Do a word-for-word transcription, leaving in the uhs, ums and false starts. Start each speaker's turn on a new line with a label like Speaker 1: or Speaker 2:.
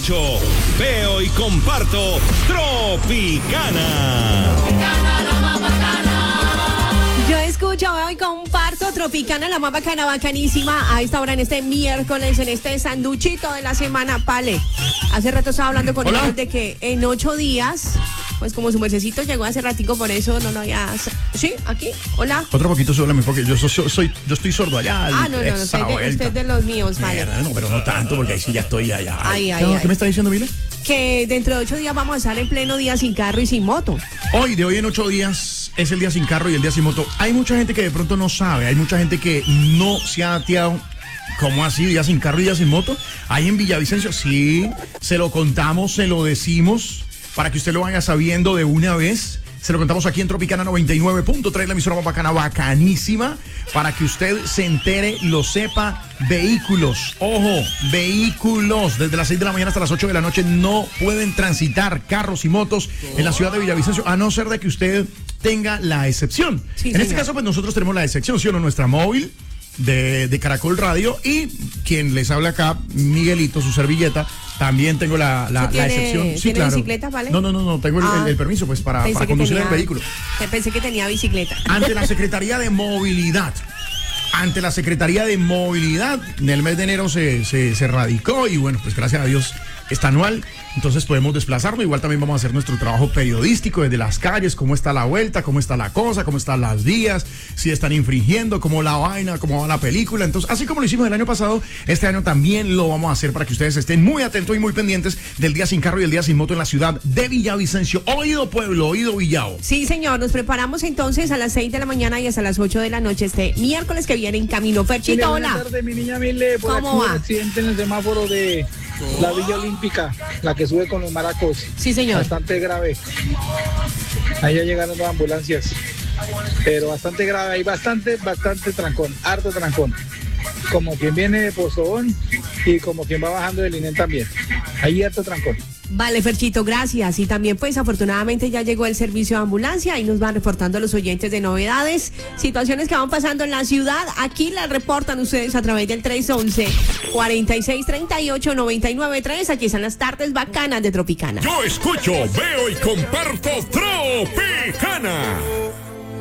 Speaker 1: escucho, veo y comparto Tropicana.
Speaker 2: Yo escucho, veo y comparto Tropicana, la más bacana, bacanísima. A esta hora en este miércoles, en este sanduchito de la semana, Pale. Hace rato estaba hablando con ellos de que en ocho días, pues como su mercecito llegó hace ratico, por eso no lo había... Sí, aquí, hola.
Speaker 3: Otro poquito, súbeme, porque yo soy, soy, yo estoy sordo allá.
Speaker 2: Ah, no, no, no, usted de, usted de los míos, vale.
Speaker 3: Mierda, no, pero no tanto, porque ahí sí ya estoy allá.
Speaker 2: Ay, ay,
Speaker 3: ¿Qué,
Speaker 2: ay.
Speaker 3: ¿Qué me está diciendo, Mile?
Speaker 2: Que dentro de ocho días vamos a estar en pleno día sin carro y sin moto.
Speaker 3: Hoy, de hoy en ocho días, es el día sin carro y el día sin moto. Hay mucha gente que de pronto no sabe, hay mucha gente que no se ha dateado. ¿Cómo así? ¿Día sin carro y día sin moto? Ahí en Villavicencio, sí, se lo contamos, se lo decimos, para que usted lo vaya sabiendo de una vez. Se lo contamos aquí en Tropicana noventa y nueve punto tres, la emisora más bacana, bacanísima, para que usted se entere, lo sepa. Vehículos, ojo, vehículos, desde las seis de la mañana hasta las ocho de la noche no pueden transitar carros y motos en la ciudad de Villavicencio, a no ser de que usted tenga la excepción.
Speaker 2: Sí,
Speaker 3: en
Speaker 2: señor.
Speaker 3: este caso, pues nosotros tenemos la excepción, ¿sí o no? Nuestra móvil de, de Caracol Radio, y quien les habla acá, Miguelito, su servilleta, también tengo la, la,
Speaker 2: ¿Sí
Speaker 3: la
Speaker 2: tiene-
Speaker 3: excepción. Sí,
Speaker 2: tiene
Speaker 3: claro.
Speaker 2: bicicleta, vale?
Speaker 3: No, no, no, no, tengo el,
Speaker 2: Ah,
Speaker 3: el- el permiso pues para,
Speaker 2: pensé
Speaker 3: para
Speaker 2: que
Speaker 3: conducir
Speaker 2: tenía-
Speaker 3: el vehículo.
Speaker 2: que Pensé que tenía bicicleta.
Speaker 3: Ante la Secretaría de Movilidad. Ante la Secretaría de Movilidad, en el mes de enero se, se, se radicó y bueno, pues gracias a Dios está anual, entonces podemos desplazarnos. Igual también vamos a hacer nuestro trabajo periodístico desde las calles, cómo está la vuelta, cómo está la cosa, cómo están las vías, si están infringiendo, cómo la vaina, cómo va la película. Entonces, así como lo hicimos el año pasado, este año también lo vamos a hacer para que ustedes estén muy atentos y muy pendientes del día sin carro y el día sin moto en la ciudad de Villavicencio. Oído pueblo, oído Villao.
Speaker 2: Sí, señor, nos preparamos entonces a las seis de la mañana y hasta las ocho de la noche este miércoles que viene en camino. Ferchito,
Speaker 4: Mire,
Speaker 2: hola.
Speaker 4: buenas tardes, mi niña Mile. Por
Speaker 2: ¿Cómo
Speaker 4: aquí
Speaker 2: va?
Speaker 4: un accidente en el semáforo de la Villa Olímpica, la que sube con los maracos.
Speaker 2: Sí, señor.
Speaker 4: Bastante grave. Ahí ya llegaron las ambulancias. Pero bastante grave. Hay bastante, bastante trancón. Harto trancón. Como quien viene de Pozobón y como quien va bajando del Inén también. Ahí harto trancón.
Speaker 2: Vale, Ferchito, gracias. Y también, pues, afortunadamente ya llegó el servicio de ambulancia y nos van reportando los oyentes de novedades, situaciones que van pasando en la ciudad. Aquí las reportan ustedes a través del tres once, cuarenta y seis treinta y ocho, noventa y nueve tres. Aquí están las tardes bacanas de Tropicana.
Speaker 1: Yo escucho, veo y comparto Tropicana.